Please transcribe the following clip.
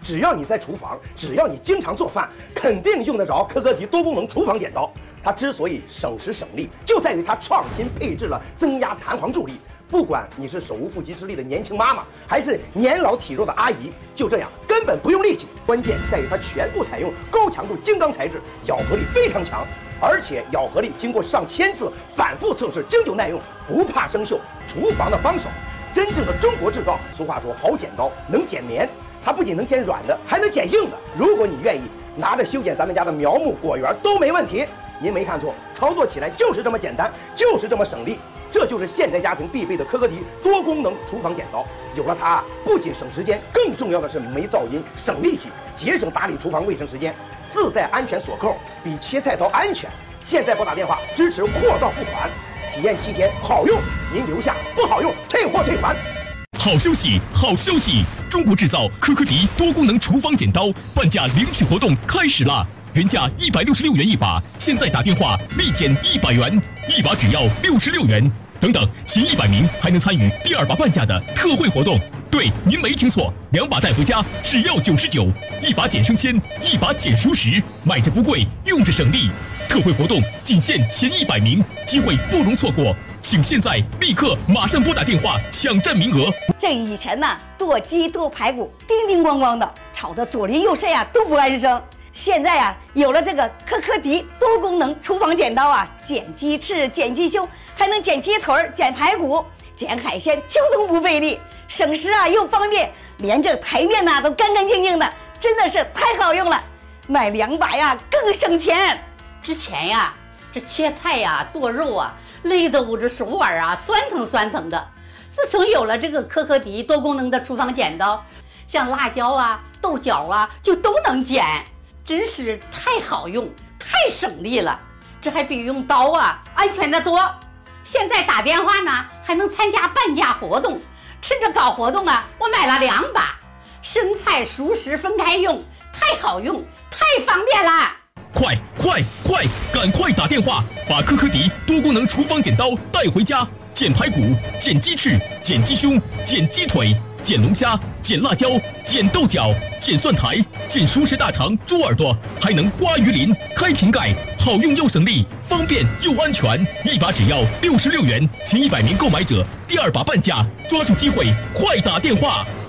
只要你在厨房，只要你经常做饭，肯定用得着可可缇多功能厨房剪刀。它之所以省时省力，就在于它创新配置了增压弹簧助力。不管你是手无缚鸡之力的年轻妈妈，还是年老体弱的阿姨，就这样根本不用力气。关键在于它全部采用高强度精钢材质，咬合力非常强，而且咬合力经过上千次反复测试，经久耐用，不怕生锈。厨房的帮手，真正的中国制造。俗话说，好剪刀能剪棉，它不仅能剪软的，还能剪硬的。如果你愿意，拿着修剪咱们家的苗木果园都没问题。您没看错，操作起来就是这么简单，就是这么省力。这就是现代家庭必备的可可缇多功能厨房剪刀。有了它，不仅省时间，更重要的是没噪音、省力气，节省打理厨房卫生时间。自带安全锁扣，比切菜刀安全。现在拨打电话支持货到付款，体验7天，好用您留下，不好用退货退款。 好消息，好消息！中国制造可可缇多功能厨房剪刀半价领取活动开始啦！原价166元一把，现在打电话立减100元，一把只要66元。等等，前100名还能参与第2把半价的特惠活动。对，您没听错，2把带回家只要99，一把减生鲜，一把减熟食，买着不贵，用着省力。特惠活动仅限前100名，机会不容错过，请现在立刻马上拨打电话抢占名额。 这以前呢，剁鸡剁排骨，叮叮咣咣的，吵得左邻右舍呀都不安生。现在呀，有了这个可可缇多功能厨房剪刀啊，剪鸡翅、剪鸡胸，还能剪鸡腿、剪排骨、剪海鲜，轻松不费力，省时啊又方便，连这台面呐都干干净净的，真的是太好用了。买2把呀更省钱。 之前呀，这切菜呀、剁肉啊，累得我这手腕啊酸疼酸疼的。自从有了这个可可缇多功能的厨房剪刀，像辣椒啊、豆角啊，就都能剪。真是太好用，太省力了，这还比用刀啊安全得多。现在打电话呢，还能参加半价活动。趁着搞活动啊，我买了2把，生菜熟食分开用，太好用，太方便了。 快，赶快打电话，把可可缇多功能厨房剪刀带回家，剪排骨、剪鸡翅、剪鸡胸、剪鸡腿、剪龙虾、剪辣椒、剪豆角、剪蒜苔、剪熟食大肠、猪耳朵，还能刮鱼鳞、开瓶盖，好用又省力，方便又安全。一把只要66元，前100名购买者第2把半价，抓住机会，快打电话！